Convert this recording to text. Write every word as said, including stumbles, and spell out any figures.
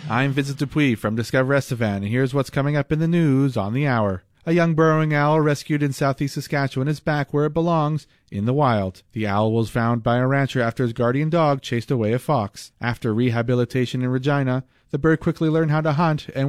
I'm Vincent Dupuis from Discover Estevan, and here's what's coming up in the news on the hour. A young burrowing owl rescued in southeast Saskatchewan is back where it belongs, in the wild. The owl was found by a rancher after his guardian dog chased away a fox. After rehabilitation in Regina, the bird quickly learned how to hunt and